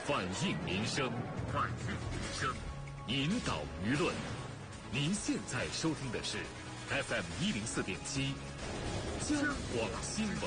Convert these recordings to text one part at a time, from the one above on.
反映民生，引导舆论。您现在收听的是 FM104.7江广新闻。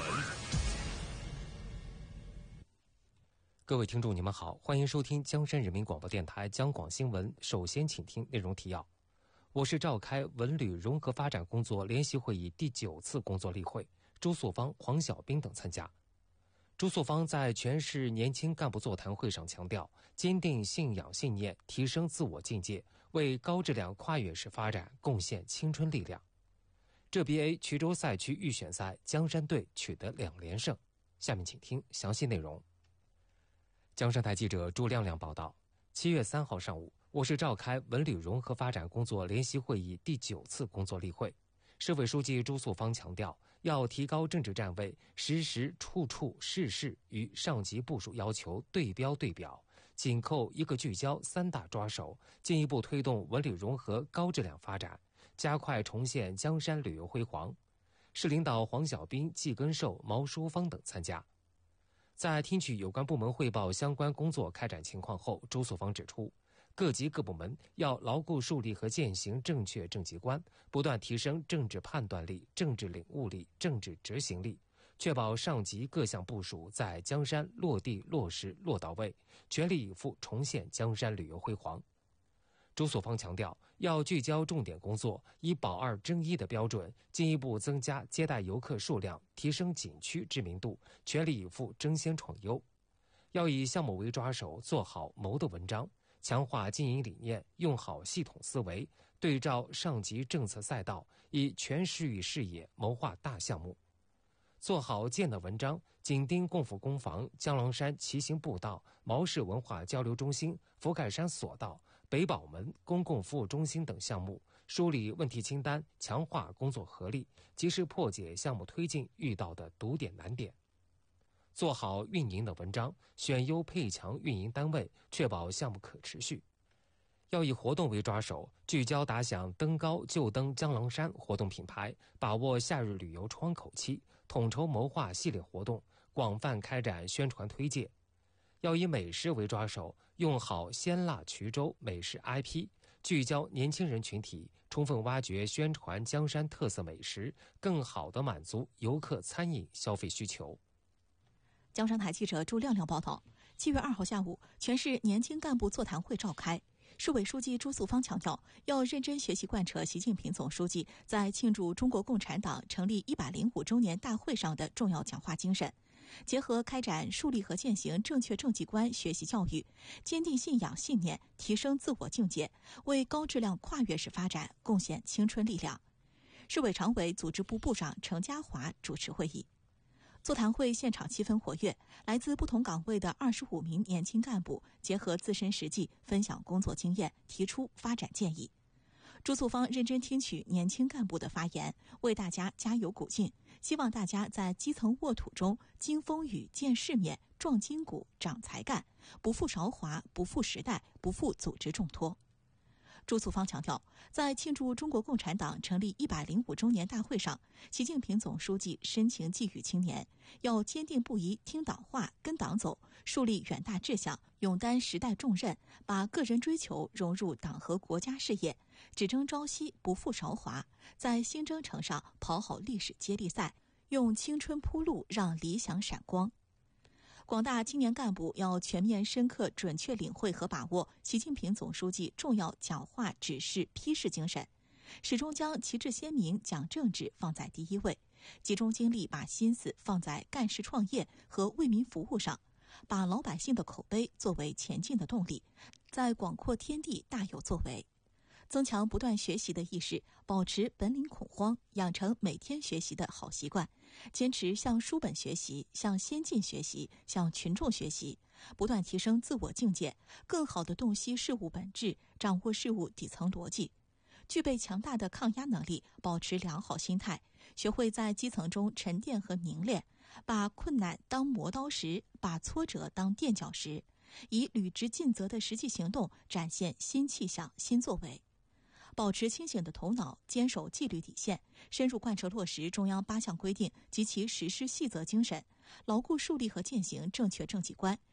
各位听众，你们好，欢迎收听江山人民广播电台江广新闻。首先，请听内容提要。我市召开文旅融合发展工作联席会议第9次工作例会，朱素芳、黄小兵等参加。朱素芳在全市年轻干部座谈会上强调，坚定信仰信念，提升自我境界，为高质量跨越式发展贡献青春力量。浙BA衢州赛区预选赛，江山队取得2连胜。下面请听详细内容。江山台记者朱亮亮报道，7月3号上午，我市召开文旅融合发展工作联席会议第9次工作例会。市委书记朱素芳强调，要提高政治站位，时时处处事事与上级部署要求对标对表，紧扣一个聚焦3大抓手，进一步推动文旅融合高质量发展，加快重现江山旅游辉煌。市领导黄小兵、季根寿、毛淑芳等参加。在听取有关部门汇报相关工作开展情况后，朱素芳指出，各级各部门要牢固树立和践行正确政绩观，不断提升政治判断力、政治领悟力、政治执行力，确保上级各项部署在江山落地落实落到位，全力以赴重现江山旅游辉煌。朱素芳强调，要聚焦重点工作，以保2争1的标准，进一步增加接待游客数量，提升景区知名度，全力以赴争先创优。要以项目为抓手，做好谋的文章，强化经营理念，用好系统思维，对照上级政策赛道，以全市域视野谋划大项目。做好建的文章，紧盯共赴工房、江郎山骑行步道、毛氏文化交流中心、福盖山索道、北宝门公共服务中心等项目，梳理问题清单，强化工作合力，及时破解项目推进遇到的堵点难点。做好运营的文章，选优配强运营单位，确保项目可持续。要以活动为抓手，聚焦打响登高就登江郎山活动品牌，把握夏日旅游窗口期，统筹谋划系列活动，广泛开展宣传推介。要以美食为抓手，用好鲜辣衢州美食 IP， 聚焦年轻人群体，充分挖掘宣传江山特色美食，更好地满足游客餐饮消费需求。 江山台记者朱亮亮报道，7月2号下午，全市年轻干部座谈会召开。市委书记朱素芳强调，要认真学习贯彻习近平总书记在庆祝中国共产党成立105周年大会上的重要讲话精神，结合开展树立和践行正确政绩观学习教育，坚定信仰信念，提升自我境界，为高质量跨越式发展贡献青春力量。市委常委组织部部长程家华主持会议。座谈会现场气氛活跃，来自不同岗位的25名年轻干部结合自身实际分享工作经验，提出发展建议。朱素芳认真听取年轻干部的发言，为大家加油鼓劲，希望大家在基层沃土中经风雨见世面，壮筋骨长才干，不负韶华，不负时代，不负组织重托。朱素芳强调，在庆祝中国共产党成立105周年大会上，习近平总书记深情寄语青年，要坚定不移听党话跟党走，树立远大志向，勇担时代重任，把个人追求融入党和国家事业，只争朝夕不负韶华，在新征程上跑好历史接力赛，用青春铺路，让理想闪光。广大青年干部要全面深刻准确领会和把握习近平总书记重要讲话指示批示精神，始终将旗帜鲜明讲政治放在第一位，集中精力把心思放在干事创业和为民服务上，把老百姓的口碑作为前进的动力，在广阔天地大有作为。增强不断学习的意识，保持本领恐慌，养成每天学习的好习惯，坚持向书本学习，向先进学习，向群众学习，不断提升自我境界，更好地洞悉事物本质，掌握事物底层逻辑，具备强大的抗压能力，保持良好心态，学会在基层中沉淀和凝练，把困难当磨刀石，把挫折当垫脚石，以履职尽责的实际行动展现新气象、新作为。保持清醒的头脑，坚守纪律底线，深入贯彻落实中央8项规定及其实施细则精神，牢固树立和践行正确政绩观，